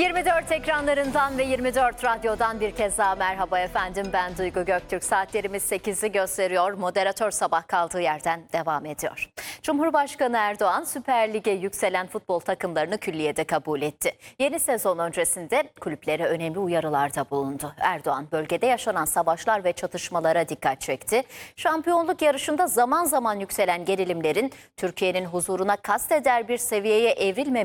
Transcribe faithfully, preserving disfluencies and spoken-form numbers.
yirmi dört ekranlarından ve yirmi dört radyodan bir kez daha merhaba efendim. Ben Duygu Göktürk. Saatlerimiz sekizi gösteriyor. Moderatör sabah kaldığı yerden devam ediyor. Cumhurbaşkanı Erdoğan Süper Lig'e yükselen futbol takımlarını külliyede kabul etti. Yeni sezon öncesinde kulüplere önemli uyarılarda bulundu. Erdoğan bölgede yaşanan savaşlar ve çatışmalara dikkat çekti. Şampiyonluk yarışında zaman zaman yükselen gerilimlerin Türkiye'nin huzuruna kasteder bir seviyeye evrilmemesi